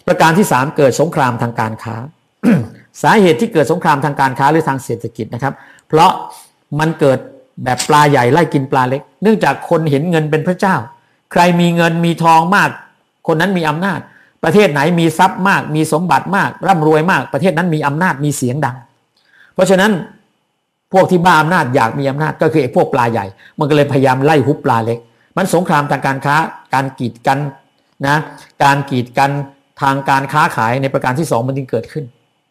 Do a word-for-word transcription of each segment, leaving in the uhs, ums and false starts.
ประการที่สามเกิดสงครามทางการค้า สาเหตุที่เกิดสงครามทางการค้าหรือทางเศรษฐกิจนะครับเพราะมันเกิดแบบปลาใหญ่ไล่กินปลาเล็กเนื่องจากคนเห็นเงินเป็นพระเจ้าใครมีเงินมีทองมากคนนั้นมีอำนาจประเทศไหนมีทรัพย์มากมีสมบัติมากร่ำรวยมากประเทศนั้นมีอำนาจมีเสียงดังเพราะฉะนั้นพวกที่บ้าอำนาจอยากมีอำนาจก็คือไอ้พวกปลาใหญ่มันก็เลยพยายามไล่ฮุบปลาเล็กมันสงครามทางการค้าการกีดกันนะการกีดกันทางการค้าขายในประการที่สองมันจึงเกิดขึ้น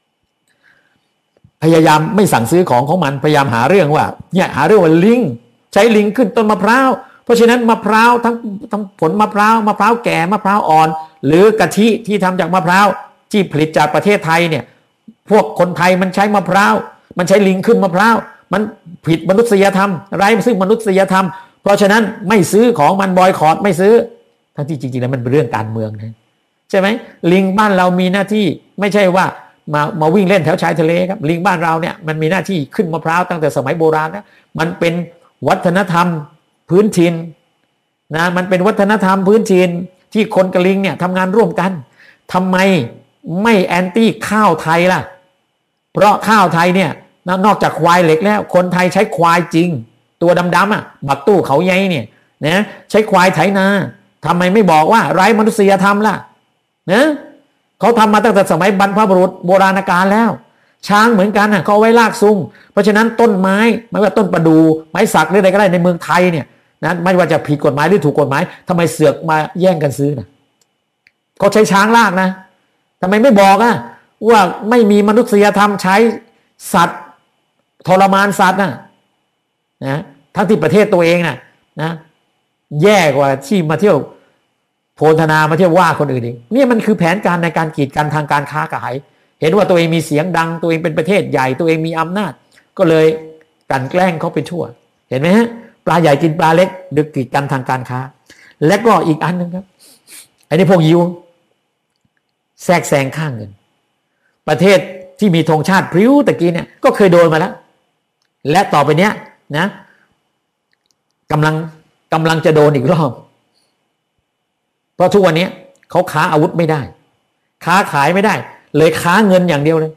พยายามไม่สั่งซื้อของของมันพยายามหาเรื่องว่าเนี่ยหาเรื่องว่าลิงใช้ลิงขึ้นต้นมะพร้าวเพราะฉะนั้นมะพร้าวทั้งทั้งผลมะพร้าวมะพร้าวแก่มะพร้าวอ่อนหรือกะทิที่ทำจากมะพร้าวที่ผลิตจากประเทศไทยเนี่ยพวกคนไทยมันใช้มะพร้าวมันใช้ลิงขึ้นมะพร้าวมันผิดมนุษยธรรมไร้ซึ่งมนุษยธรรมเพราะฉะนั้นไม่ซื้อของมันบอยคอตไม่ซื้อทั้งที่จริงๆแล้วมันเป็นเรื่องการเมืองนะใช่ไหมลิงบ้านเรามีหน้าที่ไม่ใช่ว่ามามาวิ่งเล่นแถวชายทะเลครับลิงบ้านเราเนี่ยมันมีหน้าที่ขึ้นมะพร้าวตั้งแต่สมัยโบราณนะมันเป็นวัฒนธรรมพื้นถิ่นนะมันเป็นวัฒนธรรมพื้นถิ่นที่คนกับลิงเนี่ยทำงานร่วมกันทำไมไม่แอนตี้ข้าวไทยล่ะเพราะข้าวไทยเนี่ยนอกจากควายเหล็กแล้วคนไทยใช้ควายจริงตัวดำๆอ่ะบักตู้เขาใหญ่เนี่ยนะใช้ควายไถนาทำไมไม่บอกว่าไร้มนุษยธรรมล่ะนะเขาทำมาตั้งแต่สมัยบรรพบุรุษโบราณกาลแล้วช้างเหมือนกันน่ะเขาไว้ลากซุงเพราะฉะนั้นต้นไม้ไม่ว่าต้นประดู่ไม้สักหรืออะไรก็ได้ในเมืองไทยเนี่ยนะไม่ว่าจะผิดกฎหมายหรือถูกกฎหมายทำไมเสือกมาแย่งกันซื้อนะเขาใช้ช้างลากนะทำไมไม่บอกอ่ะว่าไม่มีมนุษยธรรมใช้สัตว์ทรมานสัตว์น่ะนะทั้งที่ประเทศตัวเองน่ะนะแย่กว่าที่มาเที่ยวโพธนามาเที่ยวว่าคนอื่นอีกนี่มันคือแผนการในการกีดกันทางการค้าขายเห็นว่าตัวเองมีเสียงดังตัวเองเป็นประเทศใหญ่ตัวเองมีอำนาจก็เลยกันแกล้งเขาไปทั่วเห็นไหมฮะปลาใหญ่กินปลาเล็กดึกกีดกันทางการค้าและก็อีกอันนึงครับไอ้นี่พวกยิวแทรกแซงข้างเงินประเทศที่มีธงชาติพริ้วตะกี้เนี่ยก็เคยโดนมาแล้วและต่อไปเนี้ยนะกำลังกำลังจะโดนอีกรอบเพราะทุกวันนี้เขาค้าอาวุธไม่ได้ค้าขายไม่ได้เลยค้าเงินอย่างเดียวเลย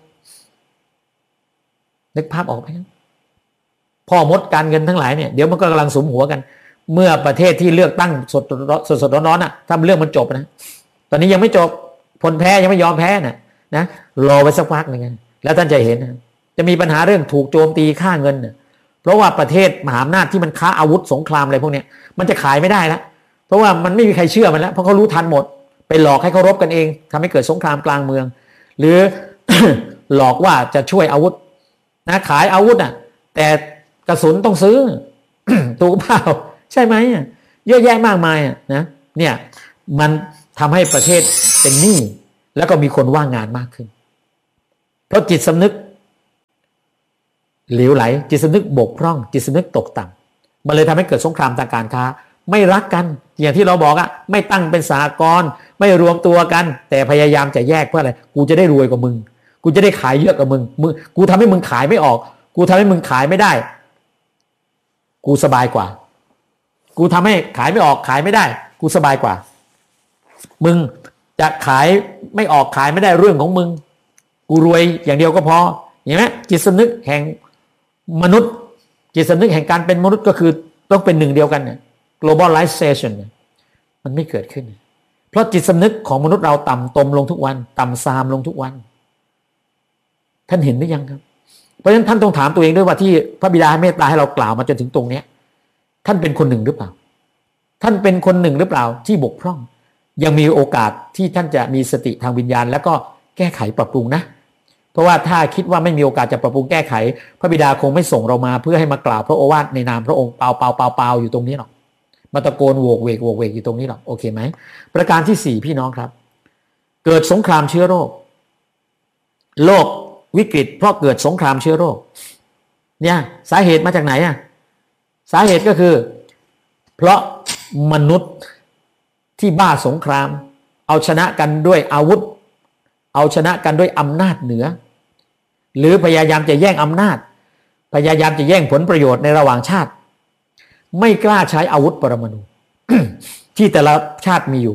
นึกภาพออกไหมพ่อมดการเงินทั้งหลายเนี่ยเดี๋ยวมันก็กำลังสุมหัวกันเมื่อประเทศที่เลือกตั้งสดสดสดร้อนๆอ่ะถ้าเรื่องมันจบนะตอนนี้ยังไม่จบผลแพ้ยังไม่ยอมแพ้น่ะนะรอไว้สักพักหนึ่งแล้วท่านจะเห็นนะจะมีปัญหาเรื่องถูกโจมตีค่าเงินเนี่ยเพราะว่าประเทศมหาอำนาจที่มันค้าอาวุธสงครามอะไรพวกเนี้ยมันจะขายไม่ได้แล้วเพราะว่ามันไม่มีใครเชื่อมันแล้วเพราะเขารู้ทันหมดไปหลอกให้เขารบกันเองทำให้เกิดสงครามกลางเมืองหรือ หลอกว่าจะช่วยอาวุธนะขายอาวุธอ่ะแต่กระสุนต้องซื้อ ถูกเปล่าใช่ไหมเยอะแยะมากมายอ่ะนะเนี่ยมันทำให้ประเทศเป็นหนี้แล้วก็มีคนว่างงานมากขึ้นเพราะจิตสำนึกเหลวไหลจิตสำนึกบกพร่องจิตสำนึกตกต่ำมันเลยทำให้เกิดสงครามทางการค้าไม่รักกันอย่างที่เราบอกอะไม่ตั้งเป็นสหกรณ์ไม่รวมตัวกันแต่พยายามจะแยกเพื่ออะไรกูจะได้รวยกว่ามึงกูจะได้ขายเยอะกว่ามึงมึงกูทำให้มึงขายไม่ออกกูทำให้มึงขายไม่ได้กูสบายกว่ากูทำให้ขายไม่ออกขายไม่ได้กูสบายกว่ามึงจะขายไม่ออกขายไม่ได้เรื่องของมึงกูรวยอย่างเดียวก็พอเห็นไหมจิตสำนึกแห่งมนุษย์จิตสำนึกแห่งการเป็นมนุษย์ก็คือต้องเป็นหนึ่งเดียวกันเนี่ย globalization มันไม่เกิดขึ้นเพราะจิตสำนึกของมนุษย์เราต่ำตมลงทุกวันต่ำซามลงทุกวันท่านเห็นหรือยังครับเพราะฉะนั้นท่านต้องถามตัวเองด้วยว่าที่พระบิดาเมตตาให้เรากล่าวมาจนถึงตรงนี้ท่านเป็นคนหนึ่งหรือเปล่าท่านเป็นคนหนึ่งหรือเปล่าที่บกพร่องยังมีโอกาสที่ท่านจะมีสติทางวิญญาณแล้วก็แก้ไขปรับปรุงนะเพราะว่าถ้าคิดว่าไม่มีโอกาสจะปรับปรุงแก้ไขพระบิดาคงไม่ส่งเรามาเพื่อให้มากล่าวพระโอวาทในนามพระองค์เปล่าเปล่าเปล่าเปล่าอยู่ตรงนี้หรอกมาตะโกนโวกเวกโวกเวกอยู่ตรงนี้หรอกโอเคไหมประการที่สี่พี่น้องครับเกิดสงครามเชื้อโรคโรควิกฤตเพราะเกิดสงครามเชื้อโรคเนี่ยสาเหตุมาจากไหนอ่ะสาเหตุก็คือเพราะมนุษย์ที่บ้าสงครามเอาชนะกันด้วยอาวุธเอาชนะกันด้วยอำนาจเหนือหรือพยายามจะแย่งอำนาจพยายามจะแย่งผลประโยชน์ในระหว่างชาติไม่กล้าใช้อาวุธปรมาณู ที่แต่ละชาติมีอยู่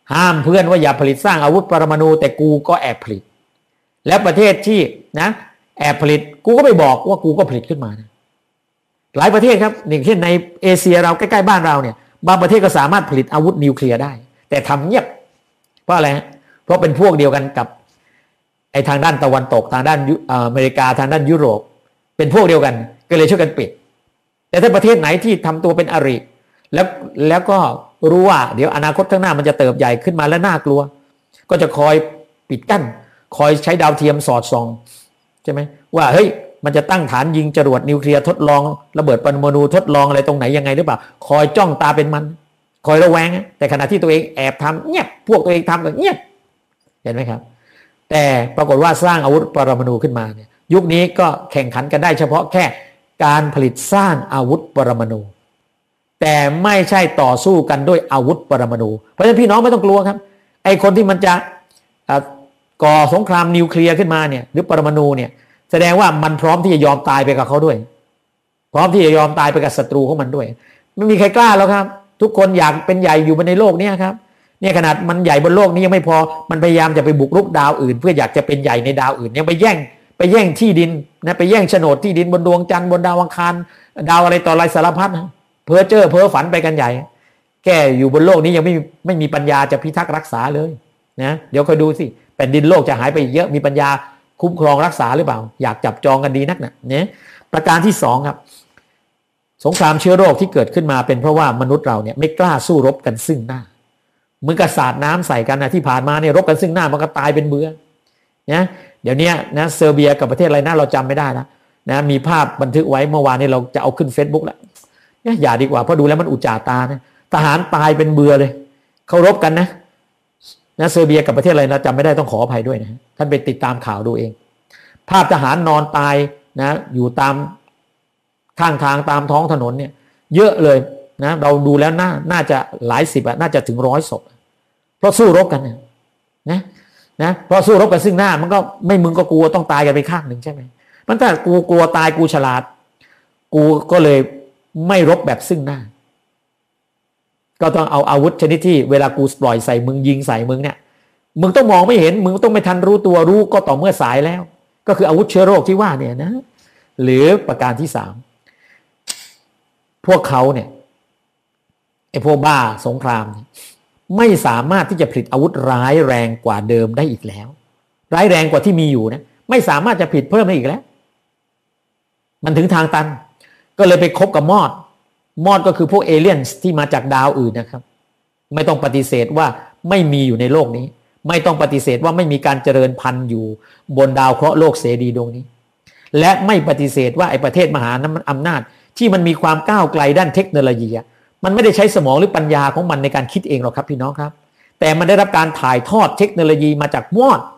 ห้ามเพื่อนว่าอย่าผลิตสร้างอาวุธปรมาณูแต่กูก็แอบผลิตแล้วประเทศที่นะแอบผลิตกูก็ไปบอกว่ากูก็ผลิตขึ้นมานะหลายประเทศครับอย่างเช่นในเอเชียเราใกล้ๆบ้านเราเนี่ยบางประเทศก็สามารถผลิตอาวุธนิวเคลียร์ได้แต่ทำเงียบเพราะอะไรเพราะเป็นพวกเดียวกันกับไอ้ทางด้านตะวันตกทางด้านอเมริกาทางด้านยุโรปเป็นพวกเดียวกันก็เลยช่วยกันปิดแต่ถ้าประเทศไหนที่ทำตัวเป็นอริแล้วแล้วก็รู้ว่าเดี๋ยวอนาคตข้างหน้ามันจะเติบใหญ่ขึ้นมาและน่ากลัวก็จะคอยปิดกั้นคอยใช้ดาวเทียมสอดส่องใช่ไหมว่าเฮ้ยมันจะตั้งฐานยิงจรวดนิวเคลียร์ทดลองระเบิดปรมาณูทดลองอะไรตรงไหนยังไงหรือเปล่าคอยจ้องตาเป็นมันคอยระแวงแต่ขณะที่ตัวเองแอบทำเงียบพวกตัวเองทำก็เงียบเห็นไหมครับแต่ปรากฏว่าสร้างอาวุธปรมาณูขึ้นมาเนี่ยยุคนี้ก็แข่งขันกันได้เฉพาะแค่การผลิตสร้างอาวุธปรมาณูแต่ไม่ใช่ต่อสู้กันด้วยอาวุธปรมาณูเพราะฉะนั้นพี่น้องไม่ต้องกลัวครับไอ้คนที่มันจะก่อสงครามนิวเคลียร์ขึ้นมาเนี่ยหรือปรมาณูเนี่ยแสดงว่ามันพร้อมที่จะยอมตายไปกับเขาด้วยพร้อมที่จะยอมตายไปกับศัตรูของมันด้วยไม่มีใครกล้าแล้วครับทุกคนอยากเป็นใหญ่อยู่บนในโลกนี้ครับเนี่ยขนาดมันใหญ่บนโลกนี้ยังไม่พอมันพยายามจะไปบุกรุกดาวอื่นเพื่ออยากจะเป็นใหญ่ในดาวอื่นยังไปแย่งไปแย่งที่ดินนะไปแย่งโฉนดที่ดินบนดวงจันทร์บนดาวอังคารดาวอะไรต่ออะไรสารพัดนะเพ้อเจ้อเพ้อฝันไปกันใหญ่แก่อยู่บนโลกนี้ยังไม่ไม่มีปัญญาจะพิทักษ์รักษาเลยนะเดี๋ยวคอยดูสิแผ่นดินโลกจะหายไปเยอะมีปัญญาคุ้มครองรักษาหรือเปล่าอยากจับจองกันดีนักนะเนี่ยประการที่สองครับสงครามเชื้อโรคที่เกิดขึ้นมาเป็นเพราะว่ามนุษย์เราเนี่ยไม่กล้าสู้รบกันซึ่งหน้าเหมือนกับสาดน้ำใส่กันนะที่ผ่านมาเนี่ยรบกันซึ่งหน้ามันก็ตายเป็นเบื่อเนี่ยเดี๋ยวนี้นะเซอร์เบียกับประเทศอะไรนะเราจำไม่ได้แล้วนะมีภาพบันทึกไว้เมื่อวานนี้เราจะเอาขึ้น Facebook แล้วอย่าดีกว่าเพราะดูแล้วมันอุจจาตานะทหารตายเป็นเบื่อเลยเขารบกันนะนะเซอร์เบียกับประเทศอะไรเราจำไม่ได้ต้องขออภัยด้วยนะท่านไปติดตามข่าวดูเองภาพทหารนอนตายนะอยู่ตามข้างทางตามท้องถนนเนี่ยเยอะเลยนะเราดูแล้วน่าน่าจะหลายสิบอะน่าจะถึงร้อยศพเพราะสู้รบกันนะนะนะเพราะสู้รบกันซึ่งหน้ามันก็ไม่มึงก็กลัวต้องตายกันไปข้างหนึ่งใช่ไหมมันถ้ากูกลัวตายกูฉลาดกูก็เลยไม่รบแบบซึ่งหน้าก็ต้องเอาอาวุธชนิดที่เวลากูปล่อยใส่มึงยิงใส่มึงเนี่ยมึงต้องมองไม่เห็นมึงต้องไม่ทันรู้ตัวรู้ก็ต่อเมื่อสายแล้วก็คืออาวุธเชื้อโรคที่ว่าเนี่ยนะหรือประการที่สามพวกเขาเนี่ยไอ้พวกบ้าสงครามไม่สามารถที่จะผลิตอาวุธร้ายแรงกว่าเดิมได้อีกแล้วร้ายแรงกว่าที่มีอยู่นะไม่สามารถจะผลิตเพิ่มได้อีกแล้วมันถึงทางตันก็เลยไปคบกับมอดมอดก็คือพวกเอเลี่ยนที่มาจากดาวอื่นนะครับไม่ต้องปฏิเสธว่าไม่มีอยู่ในโลกนี้ไม่ต้องปฏิเสธว่าไม่มีการเจริญพันธุ์อยู่บนดาวเคราะห์โลกเสรีดวงนี้และไม่ปฏิเสธว่าไอ้ประเทศมหาอำนาจที่มันมีความก้าวไกลด้านเทคโนโลยีมันไม่ได้ใช้สมองหรือปัญญาของมันในการคิดเองหรอกครับพี่น้องครับแต่มันได้รับการถ่ายทอดเทคโนโลยีมาจากมอด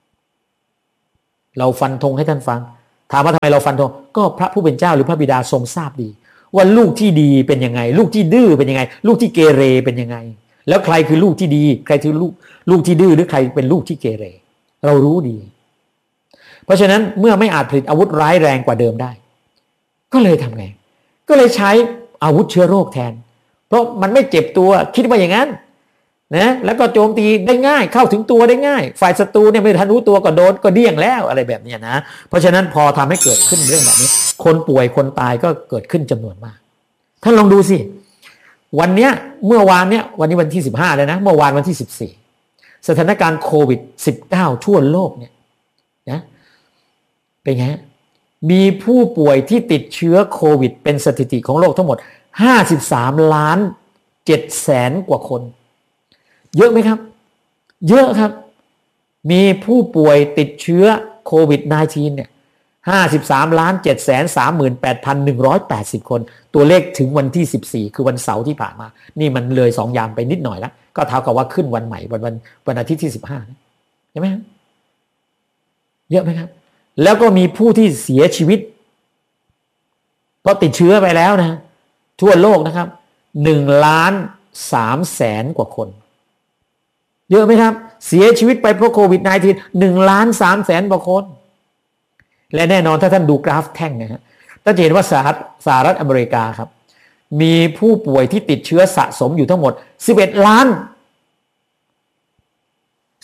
เราฟันธงให้ท่านฟังถามว่าทำไมเราฟันธงก็พระผู้เป็นเจ้าหรือพระบิดาทรงทราบดีว่าลูกที่ดีเป็นยังไงลูกที่ดื้อเป็นยังไงลูกที่เกเรเป็นยังไงแล้วใครคือลูกที่ดีใครคือลูกลูกที่ดื้อหรือใครเป็นลูกที่เกเรเรารู้ดีเพราะฉะนั้นเมื่อไม่อาจผลิตอาวุธร้ายแรงกว่าเดิมได้ก็เลยทำไงก็เลยใช้อาวุธเชื้อโรคแทนเพราะมันไม่เจ็บตัวคิดว่าอย่างนั้นนะแล้วก็โจมตีได้ง่ายเข้าถึงตัวได้ง่ายฝ่ายศัตรูเนี่ยไม่ทันรู้ตัวก็โดนก็เดี้ยงแล้วอะไรแบบนี้นะเพราะฉะนั้นพอทำให้เกิดขึ้นเรื่องแบบนี้คนป่วยคนตายก็เกิดขึ้นจำนวนมากท่านลองดูสิวันเนี้ยเมื่อวานเนี้ยวันนี้วันที่สิบห้าเลยนะเมื่อวานวันที่สิบสี่สถานการณ์โควิดสิบเก้าทั่วโลกเนี่ยนะเป็นไงมีผู้ป่วยที่ติดเชื้อโควิดเป็นสถิติของโลกทั้งหมดห้าสิบสามล้านเจ็ดแสนกว่าคนเยอะไหมครับเยอะครับมีผู้ป่วยติดเชื้อโควิด สิบเก้า เนี่ยห้าสิบสามล้านเจ็ดแสนสามหมื่นแปดพันหนึ่งร้อยแปดสิบคนตัวเลขถึงวันที่สิบสี่คือวันเสาร์ที่ผ่านมานี่มันเลยสองยามไปนิดหน่อยแล้วก็เท่ากับว่าขึ้นวันใหม่วันวันวันอาทิตย์ที่สิบห้าใช่ไหมครับเยอะไหมครับแล้วก็มีผู้ที่เสียชีวิตเพราะติดเชื้อไปแล้วนะทั่วโลกนะครับหนึ่งล้านสามแสนกว่าคนเยอะไหมครับเสียชีวิตไปเพราะโควิด สิบเก้า หนึ่งล้านสามแสนกว่าคนและแน่นอนถ้าท่านดูกราฟแท่งนะฮะท่านจะเห็นว่าสหรัฐสหรัฐอเมริกาครับมีผู้ป่วยที่ติดเชื้อสะสมอยู่ทั้งหมดสิบเอ็ดล้าน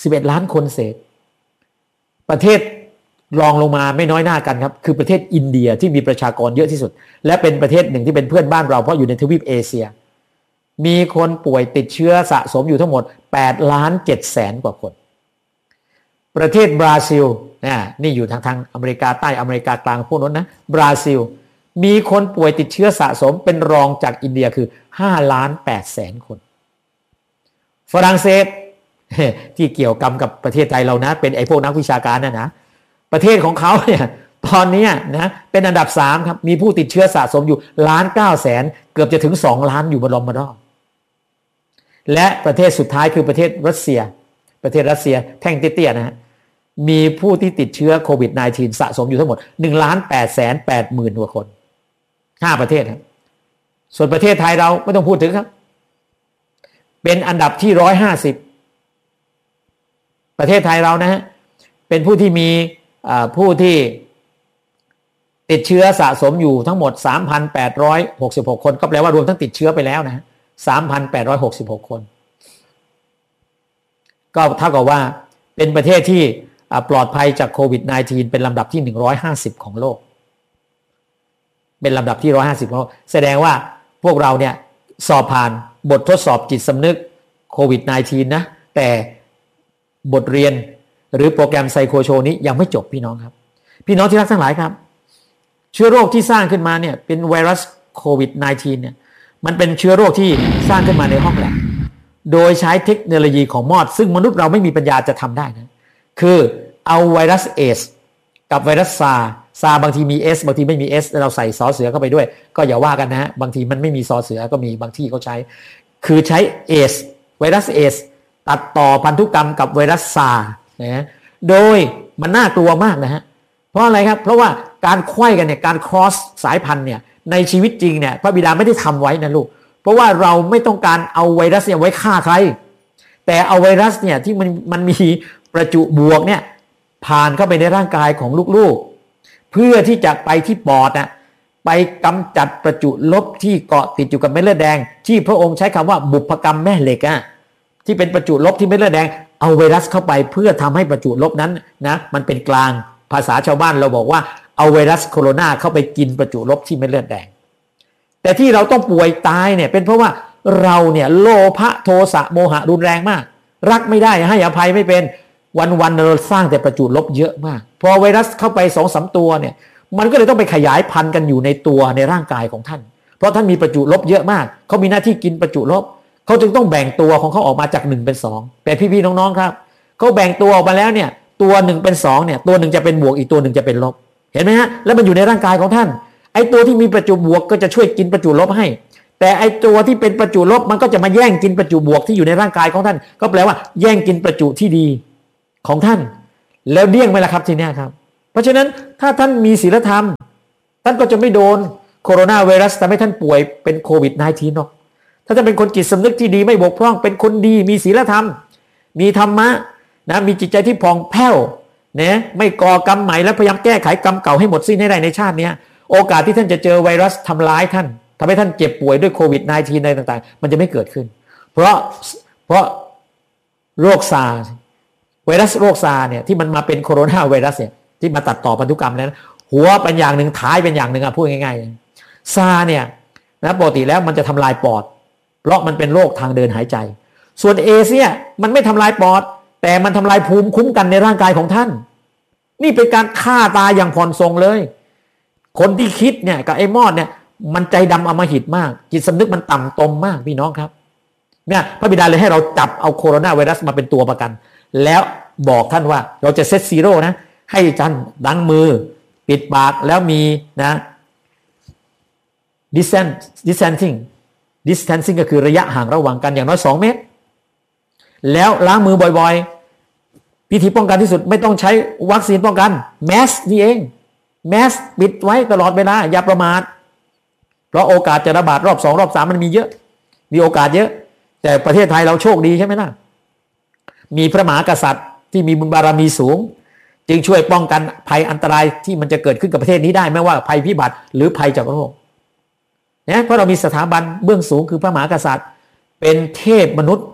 สิบเอ็ดล้านคนเศษประเทศรองลงมาไม่น้อยหน้ากันครับคือประเทศอินเดียที่มีประชากรเยอะที่สุดและเป็นประเทศหนึ่งที่เป็นเพื่อนบ้านเราเพราะอยู่ในทวีปเอเชียมีคนป่วยติดเชื้อสะสมอยู่ทั้งหมดแปดล้านเจ็ดแสนกว่าคนประเทศบราซิลนะนี่อยู่ทางทางอเมริกาใต้อเมริกากลางพวกนั้นนะบราซิลมีคนป่วยติดเชื้อสะสมเป็นรองจากอินเดียคือห้าล้านแปดแสนคนฝรั่งเศสที่เกี่ยวกรรมกับประเทศไทยเรานะเป็นไอ้พวกนักวิชาการนะนะประเทศของเขาเนี่ยตอนนี้นะเป็นอันดับสามครับมีผู้ติดเชื้อสะสมอยู่ล้านเก้าแสนเกือบจะถึงสองล้านอยู่บนลมมาดอและประเทศสุดท้ายคือประเทศรัสเซียประเทศรัสเซียแท่งเตี้ยๆนะฮะมีผู้ที่ติดเชื้อโควิด สิบเก้า สะสมอยู่ทั้งหมด หนึ่งล้านแปดแสนแปดหมื่น กว่าคนห้าประเทศครับส่วนประเทศไทยเราไม่ต้องพูดถึงครับเป็นอันดับที่หนึ่งร้อยห้าสิบประเทศไทยเรานะฮะเป็นผู้ที่มีผู้ที่ติดเชื้อสะสมอยู่ทั้งหมด สามพันแปดร้อยหกสิบหก คนก็แปลว่ารวมทั้งติดเชื้อไปแล้วนะ สามพันแปดร้อยหกสิบหก คนก็เท่ากับว่าเป็นประเทศที่ปลอดภัยจากโควิด สิบเก้า เป็นลำดับที่หนึ่งร้อยห้าสิบของโลกเป็นลำดับที่หนึ่งร้อยห้าสิบของโลกแสดงว่าพวกเราเนี่ยสอบผ่านบททดสอบจิตสำนึกโควิด สิบเก้า นะแต่บทเรียนหรือโปรแกรมไซโคโชนี้ยังไม่จบพี่น้องครับพี่น้องที่รักทั้งหลายครับเชื้อโรคที่สร้างขึ้นมาเนี่ยเป็นไวรัสโควิด สิบเก้า เนี่ยมันเป็นเชื้อโรคที่สร้างขึ้นมาในห้องแลบโดยใช้เทคโนโลยีของมอดซึ่งมนุษย์เราไม่มีปัญญาจะทำได้นะคือเอาไวรัสเอสกับไวรัสซาซาบางทีมี S บางทีไม่มี S เราใส่ซอเสือเข้าไปด้วยก็อย่าว่ากันนะฮะบางทีมันไม่มีซอเสือก็มีบางที่เขาใช้คือใช้เอสไวรัสเอสตัดต่อพันธุกรรมกับไวรัสซานะโดยมันน่ากลัวมากนะฮะเพราะอะไรครับเพราะว่าการไขว้กันเนี่ยการ cross สายพันธุ์เนี่ยในชีวิตจริงเนี่ยพระบิดาไม่ได้ทำไว้นะลูกเพราะว่าเราไม่ต้องการเอาไวรัสเนี่ยไว้ฆ่าใครแต่เอาไวรัสเนี่ยที่มันมันมีประจุบวกเนี่ยผ่านเข้าไปในร่างกายของลูกๆเพื่อที่จะไปที่ปอดนะไปกำจัดประจุลบที่เกาะติดอยู่กับเม็ดเลือดแดงที่พระองค์ใช้คำว่าบุพกรรมแม่เหล็กอะที่เป็นประจุลบที่เม็ดเลือดแดงเอาไวรัสเข้าไปเพื่อทำให้ประจุลบนั้นนะมันเป็นกลางภาษาชาวบ้านเราบอกว่าเอาไวรัสโคโรนาเข้าไปกินประจุลบที่เม็ดเลือดแดงแต่ที่เราต้องป่วยตายเนี่ยเป็นเพราะว่าเราเนี่ยโลภะโทสะโมหะรุนแรงมากรักไม่ได้ให้อภัยไม่เป็นวันๆเราสร้างแต่ประจุลบเยอะมากพอไวรัสเข้าไป สองสาม ตัวเนี่ยมันก็เลยต้องไปขยายพันธุ์กันอยู่ในตัวในร่างกายของท่านเพราะท่านมีประจุลบเยอะมากเขามีหน้าที่กินประจุลบเขาจึงต้องแบ่งตัวของเขาออกมาจากหนึ่งเป็นสองแต่พี่ๆน้องๆครับเขาแบ่งตัวออกมาแล้วเนี่ยตัวหนึ่งเป็นสองเนี่ยตัวหนึ่งจะเป็นบวกอีกตัวหนึ่งจะเป็นลบเห็นไหมฮะแล้วมันอยู่ในร่างกายของท่านไอ้ตัวที่มีประจุบวกก็จะช่วยกินประจุลบให้แต่ไอ้ตัวที่เป็นประจุลบมันก็จะมาแย่งกินประจุบวกที่อยู่ในร่างกายของท่านก็แปลว่าแย่งกินประจุที่ดีของท่านแล้วเดี่ยงไหมล่ะครับทีนี้ครับเพราะฉะนั้นถ้าท่านมีศีลธรรมท่านก็จะไม่โดนโคโรนาไวรัสทำให้ท่านป่วยเป็นโควิด สิบเก้า หรอกถ้าท่านเป็นคนจิตสำนึกที่ดีไม่บกพร่องเป็นคนดีมีศีลธรรมมีธรรมะนะมีจิตใจที่ผ่องแผ้วนะไม่ก่อกรรมใหม่และพยายามแก้ไขกรรมเก่าให้หมดสิ้นให้ได้ในชาตินี้โอกาสที่ท่านจะเจอไวรัสทำร้ายท่านทำให้ท่านเจ็บป่วยด้วยโควิด สิบเก้า อะไรต่างๆมันจะไม่เกิดขึ้นเพราะเพราะโรคซาร์ไวรัสโรคซาร์เนี่ยที่มันมาเป็นโคโรนาไวรัสเนี่ยที่มาตัดต่อพันธุกรรมนั้นหัวเป็นอย่างหนึ่งท้ายเป็นอย่างหนึ่งอะพูดง่ายๆซาร์เนี่ยนะปกติแล้วมันจะทำลายปอดเพราะมันเป็นโรคทางเดินหายใจส่วนเอสเนี่ยมันไม่ทำลายปอดแต่มันทำลายภูมิคุ้มกันในร่างกายของท่านนี่เป็นการฆ่าตายอย่างผ่อนทรงเลยคนที่คิดเนี่ยกับไอ้มอดเนี่ยมันใจดำอำมหิตมากจิตสำนึกมันต่ำตมมากพี่น้องครับเนี่ยพระบิดาเลยให้เราจับเอาโคโรนาไวรัสมาเป็นตัวประกันแล้วบอกท่านว่าเราจะเซตซีโร่นะให้ท่านดังมือปิดปากแล้วมีนะ distance distancing distancing ก็คือระยะห่างระหว่างกันอย่างน้อยสองเมตรแล้วล้างมือบ่อยๆวิธีป้องกันที่สุดไม่ต้องใช้วัคซีนป้องกันแมสนี่เองแมสปิดไว้ตลอดเวลาอย่าประมาทเพราะโอกาสจะระบาดรอบสองรอบสามมันมีเยอะมีโอกาสเยอะแต่ประเทศไทยเราโชคดีใช่ไหมล่ะมีพระมหากษัตริย์ที่มีบุญบารมีสูงจึงช่วยป้องกันภัยอันตรายที่มันจะเกิดขึ้นกับประเทศนี้ได้ไม่ว่าภัยพิบัติหรือภัยจากโรคเนี่ยเพราะเรามีสถาบันเบื้องสูงคือพระมหากษัตริย์เป็นเทพมนุษย์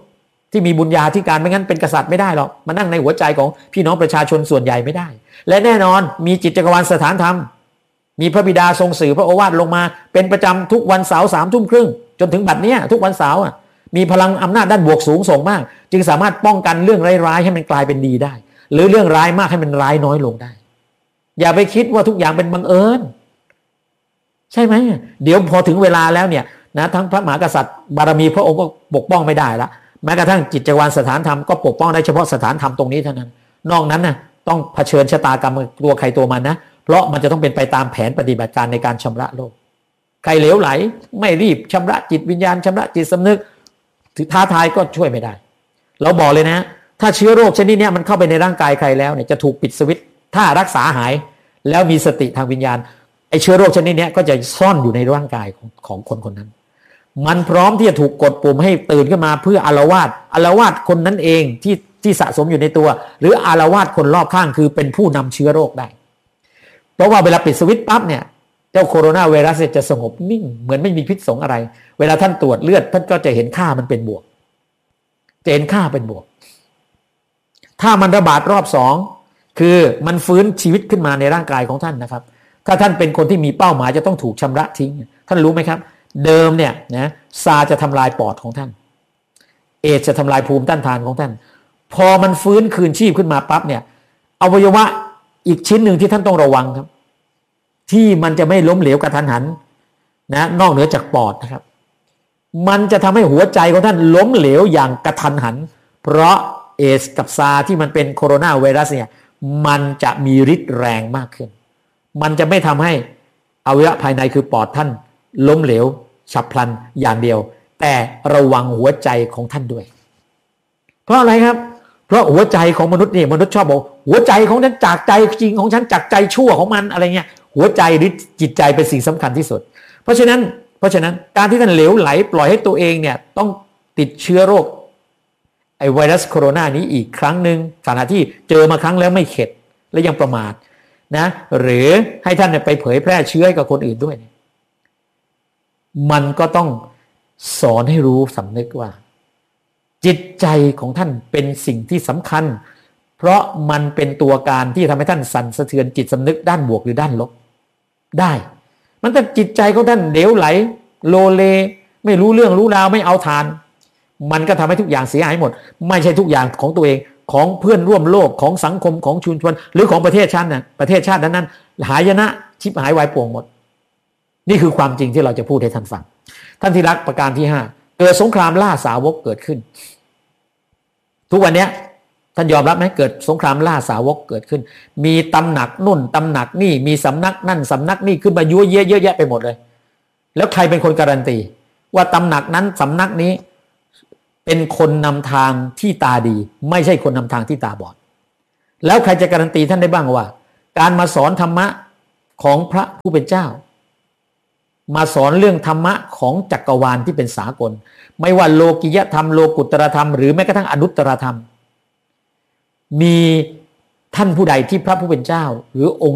ที่มีบุญญาธิการไม่งั้นเป็นกษัตริย์ไม่ได้หรอกมานั่งในหัวใจของพี่น้องประชาชนส่วนใหญ่ไม่ได้และแน่นอนมีจิตจักรวาลสถานธรรมมีพระบิดาทรงสื่อพระโอวาทลงมาเป็นประจำทุกวันเสาร์สามทุ่มครึ่งจนถึงบัดนี้ทุกวันเสาร์มีพลังอำนาจด้านบวกสูงส่งมากจึงสามารถป้องกันเรื่องร้ายๆให้มันกลายเป็นดีได้หรือเรื่องร้ายมากให้มันร้ายน้อยลงได้อย่าไปคิดว่าทุกอย่างเป็นบังเอิญใช่ไหมเดี๋ยวพอถึงเวลาแล้วเนี่ยนะทั้งพระมหากษัตริย์บารมีพระองค์ก็ปกป้องไม่ได้ละแม้กระทั่งจิตจักรวาลสถานธรรมก็ปกป้องได้เฉพาะสถานธรรมตรงนี้เท่านั้นนอกนั้นนะต้องเผชิญชะตากรรมตัวใครตัวมันนะเพราะมันจะต้องเป็นไปตามแผนปฏิบัติการในการชำระโลกใครเหลวไหลไม่รีบชำระจิตวิญญาณชำระจิตสำนึกถือท้าทายก็ช่วยไม่ได้เราบอกเลยนะถ้าเชื้อโรคชนิดนี้มันเข้าไปในร่างกายใครแล้วเนี่ยจะถูกปิดสวิตช์ถ้ารักษาหายแล้วมีสติทางวิญญาณไอเชื้อโรคชนิดนี้ก็จะซ่อนอยู่ในร่างกายของของคนคนนั้นมันพร้อมที่จะถูกกดปุ่มให้ตื่นขึ้นมาเพื่ออาละวาดอาละวาดคนนั้นเองที่ที่สะสมอยู่ในตัวหรืออาละวาดคนรอบข้างคือเป็นผู้นำเชื้อโรคได้เพราะว่าเวลาปิดสวิตช์ปั๊บเนี่ยเจ้าโคโรนาไวรัสจะสงบนิ่งเหมือนไม่มีพิษสงอะไรเวลาท่านตรวจเลือดท่านก็จะเห็นค่ามันเป็นบวกจะเห็นค่าเป็นบวกถ้ามันระบาดรอบสองคือมันฟื้นชีวิตขึ้นมาในร่างกายของท่านนะครับถ้าท่านเป็นคนที่มีเป้าหมายจะต้องถูกชำระทิ้งท่านรู้ไหมครับเดิมเนี่ยนะซาจะทำลายปอดของท่านเอดจะทำลายภูมิต้านทานของท่านพอมันฟื้นคืนชีพขึ้นมาปั๊บเนี่ยอวัยวะอีกชิ้นหนึ่งที่ท่านต้องระวังครับที่มันจะไม่ล้มเหลวกระทันหันนะนอกเหนือจากปอดนะครับมันจะทำให้หัวใจของท่านล้มเหลวอย่างกระทันหันเพราะเอสกับซาที่มันเป็นโคโรนาไวรัสเนี่ยมันจะมีฤทธิ์แรงมากขึ้นมันจะไม่ทำให้อวัยวะภายในคือปอดท่านล้มเหลวฉับพลันอย่างเดียวแต่ระวังหัวใจของท่านด้วยเพราะอะไรครับเพราะหัวใจของมนุษย์นี่มนุษย์ชอบบอกหัวใจของฉันจากใจจริงของฉันจากใจชั่วของมันอะไรเงี้ยหัวใจหรือจิตใจเป็นสิ่งสำคัญที่สุดเพราะฉะนั้นเพราะฉะนั้นการที่ท่านเหลวไหลปล่อยให้ตัวเองเนี่ยต้องติดเชื้อโรคไอไวรัสโคโรนานี้อีกครั้งหนึ่งขณะที่เจอมาครั้งแล้วไม่เข็ดและยังประมาทนะหรือให้ท่านไปเผยแพร่เชื้อให้กับคนอื่นด้วยมันก็ต้องสอนให้รู้สำนึกว่าจิตใจของท่านเป็นสิ่งที่สำคัญเพราะมันเป็นตัวการที่ทำให้ท่านสั่นสะเทือนจิตสำนึกด้านบวกหรือด้านลบได้มันแต่จิตใจของท่านเหลวไหลโลเลไม่รู้เรื่องรู้ราวไม่เอาทานมันก็ทำให้ทุกอย่างเสียหายหมดไม่ใช่ทุกอย่างของตัวเองของเพื่อนร่วมโลกของสังคมของชุมชนหรือของประเทศชาติน่ะประเทศชาตินั้นนั้นหายนะชิบหายวายป่วงหมดนี่คือความจริงที่เราจะพูดให้ท่านฟังท่านที่รักประการที่ห้าเกิดสงครามล่าสาวกเกิดขึ้นทุกวันนี้ท่านยอมรับไหมเกิดสงครามล่าสาวกเกิดขึ้นมีตำหนักนุ่นตำหนักนี่มีสำนักนั่นสำนักนี่ขึ้นมายั่วเยอะเยอะแยะไปหมดเลยแล้วใครเป็นคนการันตีว่าตำหนักนั้นสำนักนี้เป็นคนนำทางที่ตาดีไม่ใช่คนนำทางที่ตาบอดแล้วใครจะการันตีท่านได้บ้างว่าการมาสอนธรรมะของพระผู้เป็นเจ้ามาสอนเรื่องธรรมะของจักรวาลที่เป็นสากลไม่ว่าโลกิยธรรมโลกุตตรธรรมหรือแม้กระทั่งอนุตตรธรรมมีท่านผู้ใดที่พระผู้เป็นเจ้าหรือองค์